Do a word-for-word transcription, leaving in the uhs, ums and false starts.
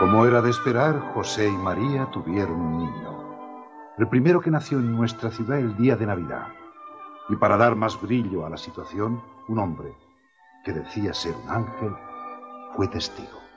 Como era de esperar, José y María tuvieron un niño. El primero que nació en nuestra ciudad el día de Navidad. Y para dar más brillo a la situación, un hombre, que decía ser un ángel, fue testigo.